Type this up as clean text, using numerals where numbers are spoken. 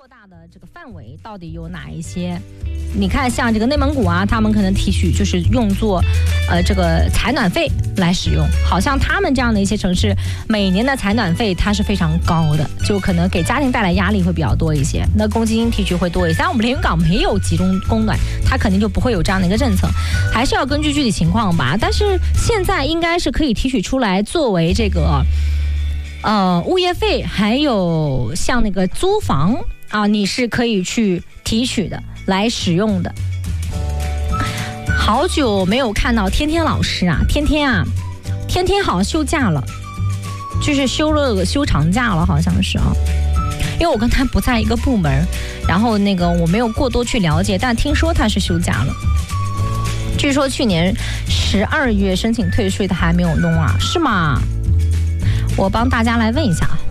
扩大的这个范围到底有哪一些？你看，像这个内蒙古啊，他们可能提取就是用作，这个采暖费来使用。好像他们这样的一些城市，每年的采暖费它是非常高的，就可能给家庭带来压力会比较多一些。那公积金提取会多一些。但我们连云港没有集中供暖，它肯定就不会有这样的一个政策，还是要根据具体情况吧。但是现在应该是可以提取出来作为这个。物业费还有像那个租房啊，你是可以去提取的来使用的。好久没有看到天天老师啊，天天好像休假了，就是休长假了，好像是啊。因为我跟他不在一个部门，然后那个我没有过多去了解，但听说他是休假了。据说去年12月申请退税的还没有弄啊，是吗？我帮大家来问一下。